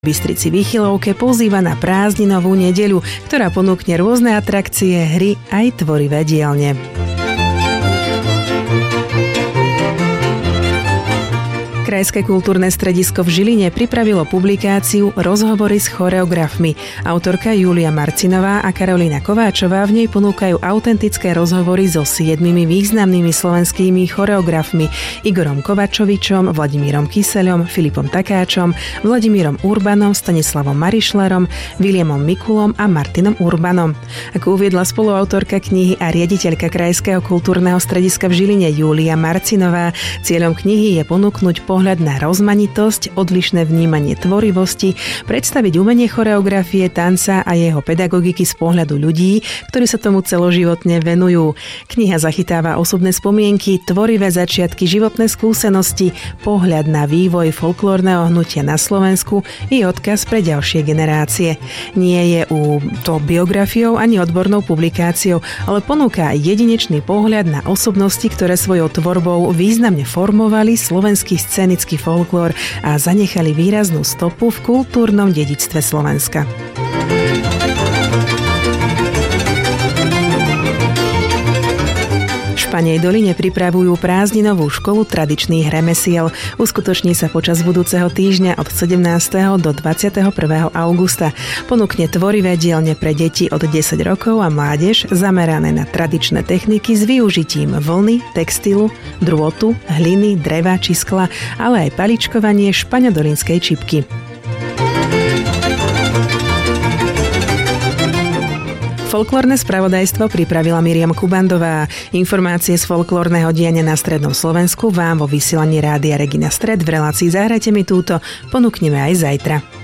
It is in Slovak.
Bystrici Výchylovke pozýva na prázdninovú nedeľu, ktorá ponúkne rôzne atrakcie, hry aj tvorivé dielne. Krajské kultúrne stredisko v Žiline pripravilo publikáciu Rozhovory s choreografmi. Autorka Julia Marcinová a Karolina Kováčová v nej ponúkajú autentické rozhovory so 7 významnými slovenskými choreografmi: Igorom Kovačovičom, Vladimírom Kyseľom, Filipom Takáčom, Vladimírom Urbanom, Stanislavom Marišlerom, Williamom Mikulom a Martinom Urbanom. Ako uviedla spoluautorka knihy a riaditeľka Krajského kultúrneho strediska v Žiline Julia Marcinová, cieľom knihy je ponúknuť pohľad na rozmanitosť, odlišné vnímanie tvorivosti, predstaviť umenie choreografie, tanca a jeho pedagogiky z pohľadu ľudí, ktorí sa tomu celoživotne venujú. Kniha zachytáva osobné spomienky, tvorivé začiatky, životné skúsenosti, pohľad na vývoj folklórneho hnutia na Slovensku i odkaz pre ďalšie generácie. Nie je to biografiou ani odbornou publikáciou, ale ponúka jedinečný pohľad na osobnosti, ktoré svojou tvorbou významne formovali slovenský scénický folklór a zanechali výraznú stopu v kultúrnom dedičstve Slovenska. V Španej doline pripravujú prázdninovú školu tradičných remesiel. Uskutoční sa počas budúceho týždňa od 17. do 21. augusta. Ponúkne tvorivé dielne pre deti od 10 rokov a mládež zamerané na tradičné techniky s využitím vlny, textilu, drôtu, hliny, dreva či skla, ale aj paličkovanie špaňodolínskej čipky. Folklórne spravodajstvo pripravila Miriam Kubandová. Informácie z folklórneho diania na strednom Slovensku vám vo vysielaní Rádia Regina Stred v relácii Zahrajte mi túto ponúkneme aj zajtra.